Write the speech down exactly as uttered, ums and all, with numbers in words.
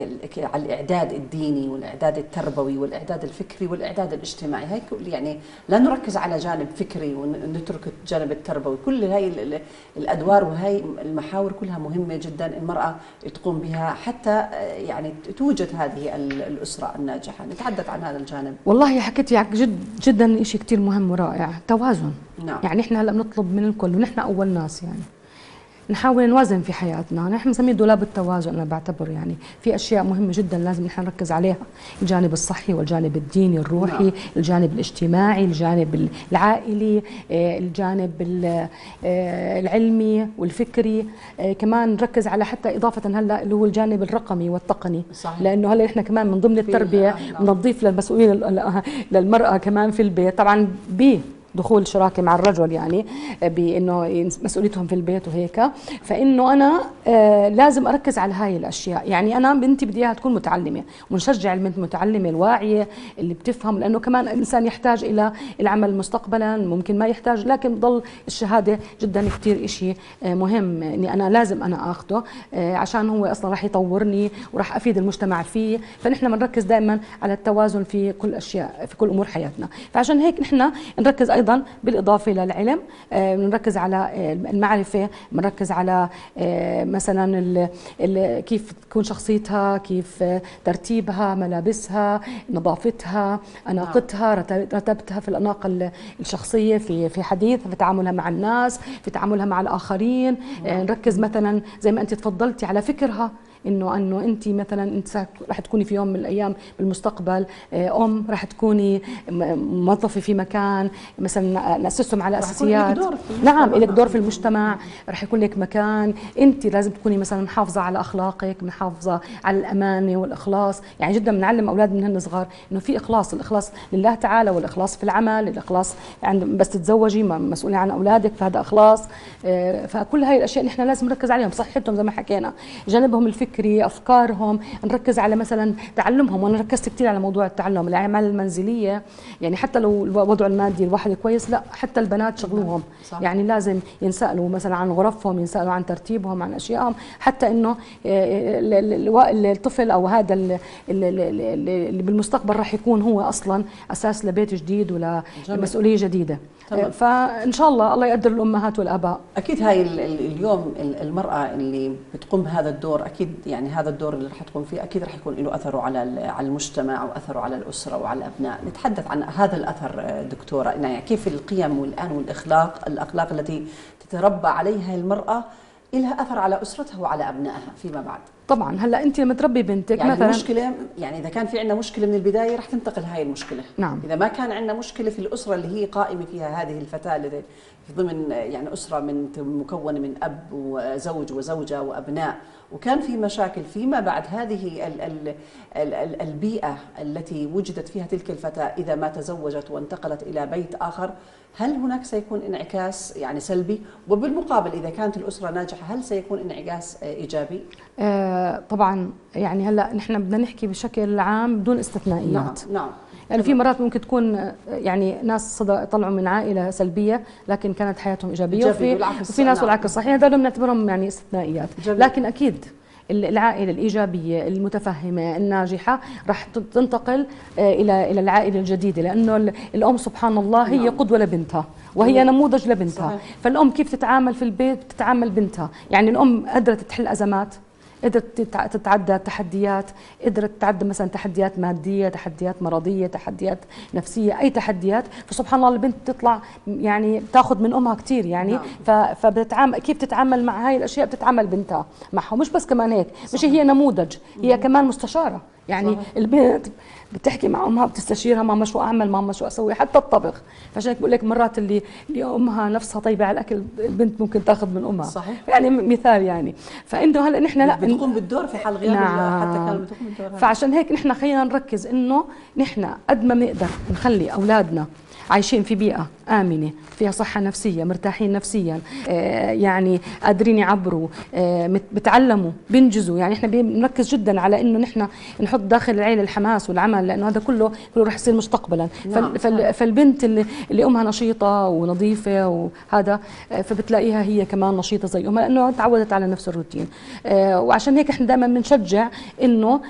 على الإعداد الديني والإعداد التربوي والإعداد الفكري والإعداد الاجتماعي. هاي يعني لا نركز على جانب فكري ونترك الجانب التربوي. كل هاي الأدوار وهاي المحاور كلها مهمة جدا المرأة تقوم بها حتى يعني توجد هذه الأسرة الناجحة. نتحدث عن هذا الجانب. والله حكيتي يعني جد جدا شيء كثير مهم ورائع، توازن. نعم. يعني احنا هلا بنطلب من الكل ونحن أول ناس يعني نحاول نوازن في حياتنا، نحن بنسميه دولاب التوازن. انا بعتبر يعني في اشياء مهمه جدا لازم نحن نركز عليها، الجانب الصحي والجانب الديني الروحي، نعم. الجانب الاجتماعي، الجانب العائلي، الجانب العلمي والفكري، كمان نركز على حتى اضافه هلا اللي هو الجانب الرقمي والتقني. صحيح. لانه هلا نحن كمان من ضمن التربيه بنضيف للمسؤوليه للمراه كمان في البيت طبعا ب دخول شراكه مع الرجل، يعني بانه مسؤوليتهم في البيت وهيك، فانه انا آه لازم اركز على هاي الاشياء. يعني انا بنتي بدي اياها تكون متعلمه، ونشجع البنت المتعلمه الواعيه اللي بتفهم، لانه كمان الانسان يحتاج الى العمل مستقبلا، ممكن ما يحتاج، لكن بضل الشهاده جدا كثير شيء آه مهم اني انا لازم انا اخذه آه عشان هو اصلا راح يطورني وراح افيد المجتمع فيه. فنحن بنركز دائما على التوازن في كل اشياء في كل امور حياتنا. فعشان هيك نحن نركز ايضا بالاضافه للعلم، بنركز على المعرفه، بنركز على مثلا ال ال كيف تكون شخصيتها، كيف ترتيبها، ملابسها، نظافتها، اناقتها، رتبتها في الاناقه الشخصيه في في حديثها، في تعاملها مع الناس، في تعاملها مع الاخرين. نركز مثلا زي ما انت تفضلتي على فكرها، انه انه انت مثلا انت رح تكوني في يوم من الايام بالمستقبل ام، رح تكوني موظفه في مكان مثلا ناسسهم على اساسيات. نعم، لك دور في المجتمع، رح يكون لك مكان. انت لازم تكوني مثلا محافظه على اخلاقك، محافظه على الامانه والاخلاص. يعني جدا بنعلم اولاد من هن صغار انه في اخلاص، الاخلاص لله تعالى، والاخلاص في العمل، الاخلاص عند بس تتزوجي مسؤوليه عن اولادك، فهذا اخلاص. فكل هاي الاشياء نحن لازم نركز عليهم، صحتهم زي ما حكينا، جانبهم الفكري، افكارهم، نركز على مثلا تعلمهم. وانا ركزت كثير على موضوع التعلم، الاعمال المنزليه، يعني حتى لو الوضع المادي الواحد كويس، لا حتى البنات شغلوهم. صح. يعني لازم ينسالوا مثلا عن غرفهم، ينسالوا عن ترتيبهم، عن اشيائهم، حتى انه الطفل او هذا اللي بالمستقبل راح يكون هو اصلا اساس لبيت جديد ولمسؤوليه جديده. طبعا. فان شاء الله الله يقدر الامهات والاباء. اكيد هاي اليوم المراه اللي بتقوم بهذا الدور، اكيد يعني هذا الدور اللي رح تقوم فيه اكيد رح يكون له اثره على على المجتمع واثره على الاسره وعلى الابناء. نتحدث عن هذا الاثر دكتوره، يعني كيف القيم والان والاخلاق الاخلاق التي تتربى عليها المراه لها اثر على اسرتها وعلى ابنائها فيما بعد. طبعا هلا انت لما تربي بنتك يعني مثلا المشكله، يعني اذا كان في عندنا مشكله من البدايه رح تنتقل هاي المشكله. نعم. اذا ما كان عندنا مشكله في الاسره اللي هي قائمه فيها هذه الفتاه اللي في ضمن يعني اسره من مكونه من اب وزوج وزوجه وابناء، وكان في مشاكل فيما بعد، هذه ال ال ال البيئه التي وجدت فيها تلك الفتاه اذا ما تزوجت وانتقلت الى بيت اخر، هل هناك سيكون انعكاس يعني سلبي؟ وبالمقابل اذا كانت الاسره ناجحه هل سيكون انعكاس ايجابي؟ آه طبعا. يعني هلا نحن بدنا نحكي بشكل عام بدون استثنائيات. نعم نعم. يعني في مرات ممكن تكون يعني ناس طلعوا من عائله سلبيه لكن كانت حياتهم ايجابيه، وفي, وفي ناس والعكس صحيح، هذول بنعتبرهم يعني استثنائيات. جميل. لكن اكيد العائله الايجابيه المتفهمه الناجحه راح تنتقل الى الى العائله الجديده، لانه الام سبحان الله هي قدوه لبنتها وهي نموذج لبنتها. صحيح. فالام كيف تتعامل في البيت بتتعامل بنتها. يعني الام قدرت تحل ازمات، قدرت تتعدى تحديات، قدرت تتعدى مثلا تحديات ماديه، تحديات مرضيه، تحديات نفسيه، اي تحديات، فسبحان الله البنت بتطلع يعني بتاخذ من امها كثير يعني. نعم. فبتتعامل كيف تتعامل مع هاي الاشياء بتتعامل بنتها معها. مش بس كمان هيك، مش هي نموذج، هي كمان مستشاره. يعني صحيح. البنت بتحكي مع امها، بتستشيرها، ماما شو اعمل، ماما شو اسوي، حتى الطبخ. فعشان هيك بقول لك مرات اللي اللي امها نفسها طيبه على الاكل البنت ممكن تاخذ من امها. صحيح. يعني مثال يعني. فانه هلا نحن لا بتقوم بالدور في حال غياب. نعم. حتى كانت بتقوم بالدور. فعشان هيك نحن خلينا نركز انه نحن قد ما بنقدر نخلي اولادنا عايشين في بيئة آمنة فيها صحة نفسية، مرتاحين نفسيا، آه يعني قادرين يعبروا، آه بتعلموا، بينجزوا. يعني احنا بنركز جدا على انه نحن نحط داخل العيلة الحماس والعمل، لانه هذا كله كله رح يصير مستقبلا. نعم. فالبنت اللي, اللي امها نشيطة ونظيفة وهذا، آه فبتلاقيها هي كمان نشيطة زي امها، لانه تعودت على نفس الروتين. آه وعشان هيك احنا دائما بنشجع انه